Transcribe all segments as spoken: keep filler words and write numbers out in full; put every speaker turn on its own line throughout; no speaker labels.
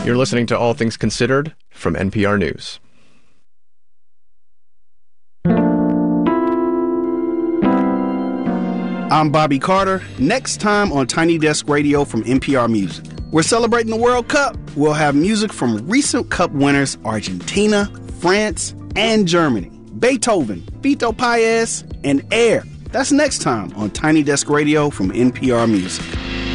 You're listening to All Things Considered from N P R News.
I'm Bobby Carter. Next time on Tiny Desk Radio from N P R Music. We're celebrating the World Cup. We'll have music from recent Cup winners Argentina, France, and Germany. Beethoven, Fito Paez, and Air. That's next time on Tiny Desk Radio from N P R Music.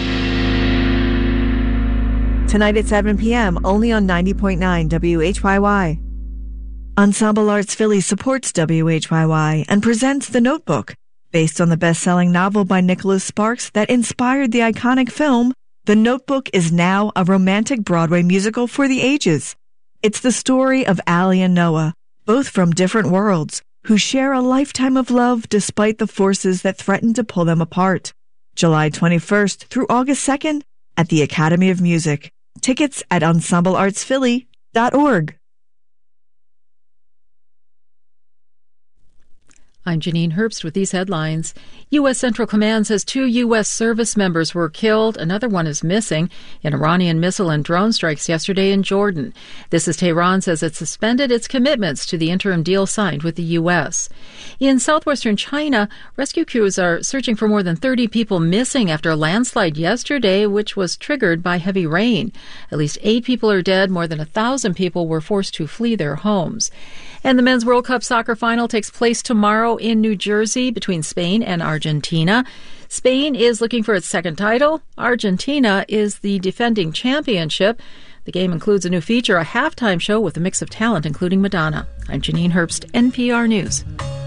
Tonight at seven p.m., only on ninety point nine W H Y Y. Ensemble Arts Philly supports W H Y Y and presents The Notebook, based on the best-selling novel by Nicholas Sparks that inspired the iconic film. The Notebook is now a romantic Broadway musical for the ages. It's the story of Allie and Noah, both from different worlds, who share a lifetime of love despite the forces that threaten to pull them apart. July twenty-first through August second at the Academy of Music. Tickets at ensemble arts philly dot org.
I'm Janine Herbst with these headlines. U S. Central Command says two U S service members were killed. Another one is missing in Iranian missile and drone strikes yesterday in Jordan. This as Tehran says it suspended its commitments to the interim deal signed with the U S. In southwestern China, rescue crews are searching for more than thirty people missing after a landslide yesterday, which was triggered by heavy rain. At least eight people are dead. More than a thousand people were forced to flee their homes. And the Men's World Cup soccer final takes place tomorrow in New Jersey between Spain and Argentina. Spain is looking for its second title. Argentina is the defending championship. The game includes a new feature, a halftime show with a mix of talent, including Madonna. I'm Janine Herbst, N P R News.